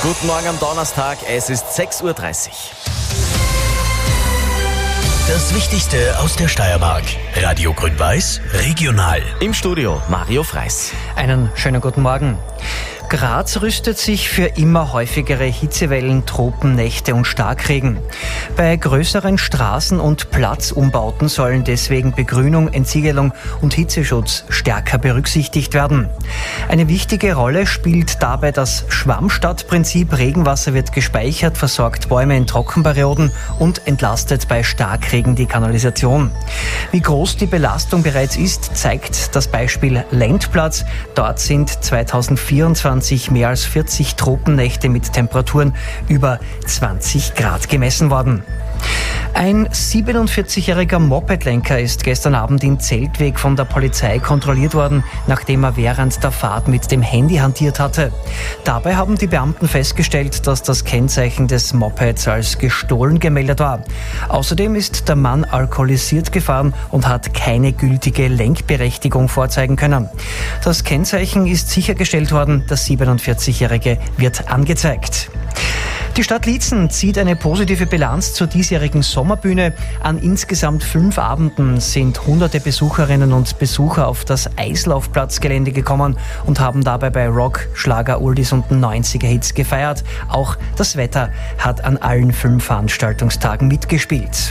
Guten Morgen am Donnerstag, es ist 6.30 Uhr. Das Wichtigste aus der Steiermark. Radio Grün-Weiß, regional. Im Studio Mario Freis. Einen schönen guten Morgen. Graz rüstet sich für immer häufigere Hitzewellen, Tropennächte und Starkregen. Bei größeren Straßen- und Platzumbauten sollen deswegen Begrünung, Entsiegelung und Hitzeschutz stärker berücksichtigt werden. Eine wichtige Rolle spielt dabei das Schwammstadtprinzip. Regenwasser wird gespeichert, versorgt Bäume in Trockenperioden und entlastet bei Starkregen die Kanalisation. Wie groß die Belastung bereits ist, zeigt das Beispiel Lendplatz. Dort sind 2024 mehr als 40 Tropennächte mit Temperaturen über 20 Grad gemessen worden. Ein 47-jähriger Mopedlenker ist gestern Abend in Zeltweg von der Polizei kontrolliert worden, nachdem er während der Fahrt mit dem Handy hantiert hatte. Dabei haben die Beamten festgestellt, dass das Kennzeichen des Mopeds als gestohlen gemeldet war. Außerdem ist der Mann alkoholisiert gefahren und hat keine gültige Lenkberechtigung vorzeigen können. Das Kennzeichen ist sichergestellt worden, der 47-jährige wird angezeigt. Die Stadt Liezen zieht eine positive Bilanz zur diesjährigen Sommerbühne. An insgesamt 5 Abenden sind hunderte Besucherinnen und Besucher auf das Eislaufplatzgelände gekommen und haben dabei bei Rock, Schlager, Oldies und 90er-Hits gefeiert. Auch das Wetter hat an allen 5 Veranstaltungstagen mitgespielt.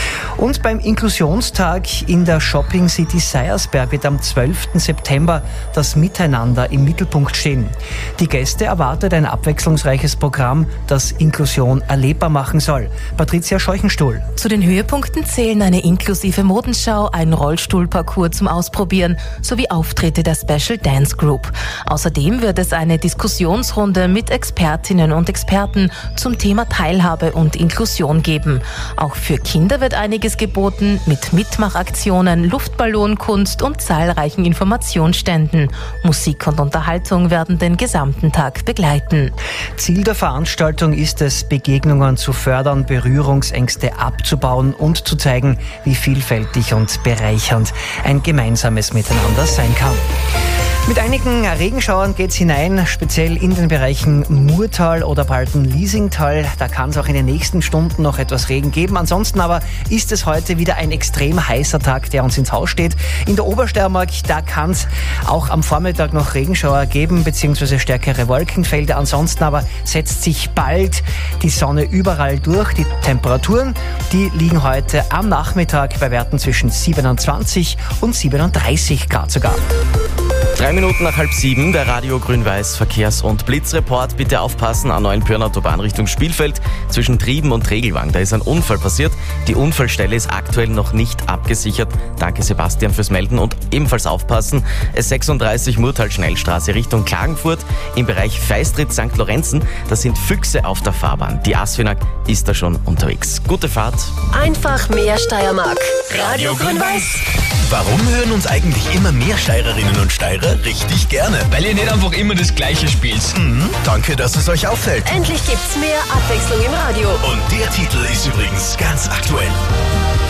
Und beim Inklusionstag in der Shopping City Seiersberg wird am 12. September das Miteinander im Mittelpunkt stehen. Die Gäste erwartet ein abwechslungsreiches Programm, das Inklusion erlebbar machen soll. Patricia Scheuchenstuhl. Zu den Höhepunkten zählen eine inklusive Modenschau, ein Rollstuhlparcours zum Ausprobieren sowie Auftritte der Special Dance Group. Außerdem wird es eine Diskussionsrunde mit Expertinnen und Experten zum Thema Teilhabe und Inklusion geben. Auch für Kinder wird einiges geboten mit Mitmachaktionen, Luftballonkunst und zahlreichen Informationsständen. Musik und Unterhaltung werden den gesamten Tag begleiten. Ziel der Veranstaltung ist es, Begegnungen zu fördern, Berührungsängste abzubauen und zu zeigen, wie vielfältig und bereichernd ein gemeinsames Miteinander sein kann. Mit einigen Regenschauern geht's hinein, speziell in den Bereichen Murtal oder Balten-Liesingtal. Da kann es auch in den nächsten Stunden noch etwas Regen geben. Ansonsten aber ist es heute wieder ein extrem heißer Tag, der uns ins Haus steht. In der Obersteiermark, da kann es auch am Vormittag noch Regenschauer geben, beziehungsweise stärkere Wolkenfelder. Ansonsten aber setzt sich bald die Sonne überall durch. Die Temperaturen, die liegen heute am Nachmittag bei Werten zwischen 27 und 37 Grad sogar. 3 Minuten nach 6:30, der Radio Grün-Weiß Verkehrs- und Blitzreport. Bitte aufpassen, A9 Autobahn Richtung Spielfeld zwischen Trieben und Regelwang. Da ist ein Unfall passiert. Die Unfallstelle ist aktuell noch nicht abgesichert. Danke Sebastian fürs Melden und ebenfalls aufpassen. S36 Murtal-Schnellstraße Richtung Klagenfurt im Bereich Feistritz-St. Lorenzen. Da sind Füchse auf der Fahrbahn. Die Asfinag ist da schon unterwegs. Gute Fahrt. Einfach mehr Steiermark. Radio Grün-Weiß. Warum hören uns eigentlich immer mehr Steirerinnen und Steirer richtig gerne? Weil ihr nicht einfach immer das Gleiche spielt. Danke, dass es euch auffällt. Endlich gibt's mehr Abwechslung im Radio. Und der Titel ist übrigens ganz aktuell.